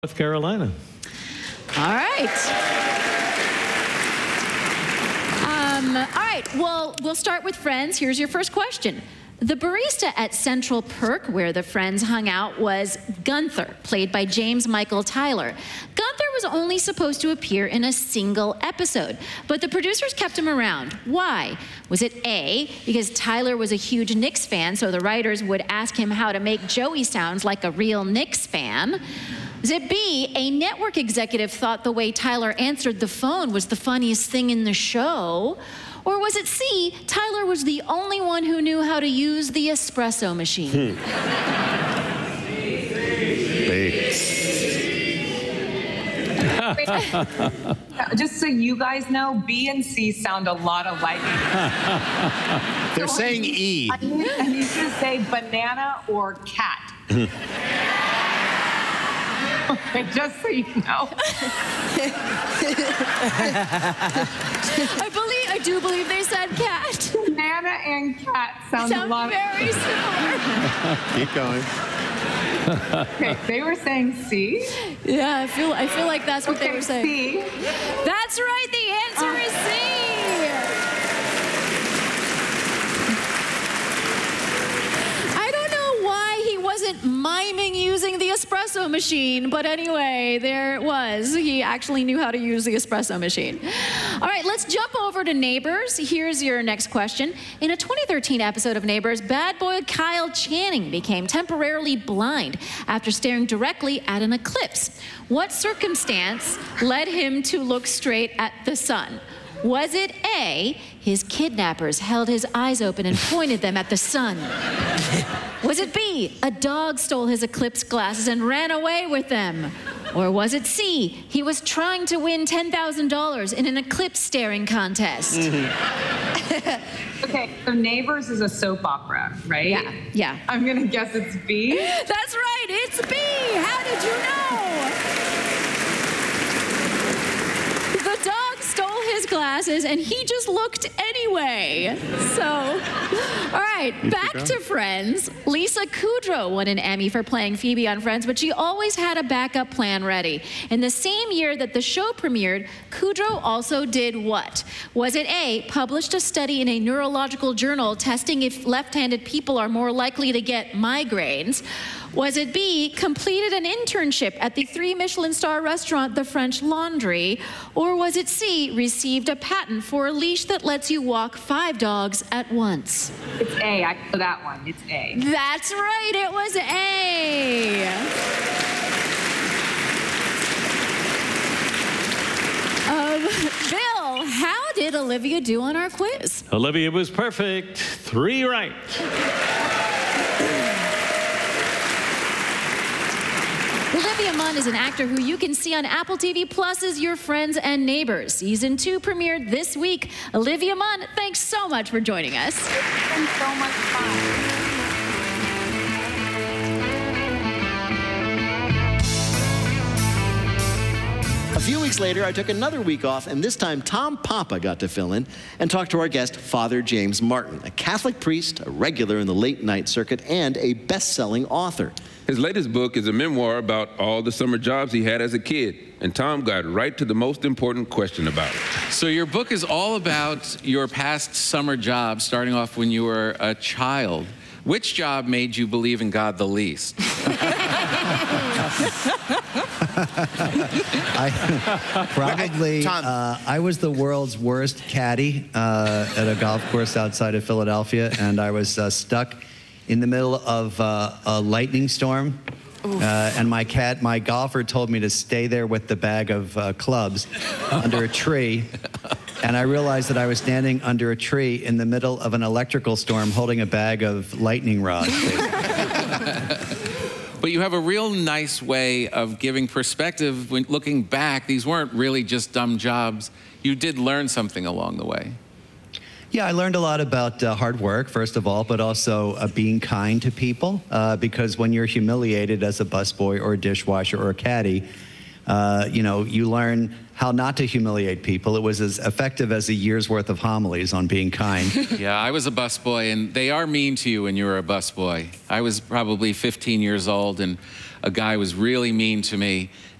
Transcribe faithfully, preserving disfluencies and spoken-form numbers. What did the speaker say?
North Carolina. All right. Um, all right, well, we'll start with Friends. Here's your first question. The barista at Central Perk, where the Friends hung out, was Gunther, played by James Michael Tyler. Gunther was only supposed to appear in a single episode, but the producers kept him around. Why? Was it A, because Tyler was a huge Knicks fan, so the writers would ask him how to make Joey sound like a real Knicks fan? Was it B, a network executive thought the way Tyler answered the phone was the funniest thing in the show? Or was it C, Tyler was the only one who knew how to use the espresso machine? Just so you guys know, B and C sound a lot alike. They're so saying I need, E. I need, I need to say banana or cat. Okay, just so you know. I believe, I do believe they said cat. Banana and cat sound, Sound a lot very similar. Keep going. Okay, they were saying C. Yeah, I feel, I feel like that's what Okay, they were saying. C. That's right, the answer Oh. is C. Wasn't miming using the espresso machine, but anyway, there it was. He actually knew how to use the espresso machine. All right, let's jump over to Neighbors. Here's your next question. In a twenty thirteen episode of Neighbors, bad boy Kyle Channing became temporarily blind after staring directly at an eclipse. What circumstance led him to look straight at the sun? Was it A, his kidnappers held his eyes open and pointed them at the sun? Was it B, a dog stole his eclipse glasses and ran away with them? Or was it C, he was trying to win ten thousand dollars in an eclipse staring contest? Mm-hmm. Okay, so Neighbors is a soap opera, right? Yeah, yeah. I'm gonna guess it's B. That's right, it's B. How did you know? The dog stole his glasses and he just looked anyway. So, all right, back to Friends. Lisa Kudrow won an Emmy for playing Phoebe on Friends, but she always had a backup plan ready. In the same year that the show premiered, Kudrow also did what? Was it A, published a study in a neurological journal testing if left-handed people are more likely to get migraines? Was it B, completed an internship at the three Michelin star restaurant, The French Laundry? Or was it C, received a patent for a leash that lets you walk five dogs at once? It's A. I know that one. It's A. That's right, it was A. Um, Bill, how did Olivia do on our quiz? Olivia was perfect. Three right. Olivia Munn is an actor who you can see on Apple T V Plus's Your Friends and Neighbors. Season two premiered this week. Olivia Munn, thanks so much for joining us. It's been so much fun. A few weeks later, I took another week off, and this time Tom Papa got to fill in and talk to our guest, Father James Martin, a Catholic priest, a regular in the late-night circuit, and a best-selling author. His latest book is a memoir about all the summer jobs he had as a kid, and Tom got right to the most important question about it. So your book is all about your past summer jobs, starting off when you were a child. Which job made you believe in God the least? I, probably, Tom. uh, I was the world's worst caddy uh, at a golf course outside of Philadelphia, and I was uh, stuck in the middle of uh, a lightning storm. Uh, and my cat, my golfer told me to stay there with the bag of uh, clubs under a tree. And I realized that I was standing under a tree in the middle of an electrical storm holding a bag of lightning rods. But you have a real nice way of giving perspective when looking back. These weren't really just dumb jobs. You did learn something along the way. Yeah, I learned a lot about uh, hard work, first of all, but also uh, being kind to people. Uh, because when you're humiliated as a busboy or a dishwasher or a caddy, Uh, you know, you learn how not to humiliate people. It was as effective as a year's worth of homilies on being kind. Yeah, I was a busboy, and they are mean to you when you were a busboy. I was probably fifteen years old, and a guy was really mean to me,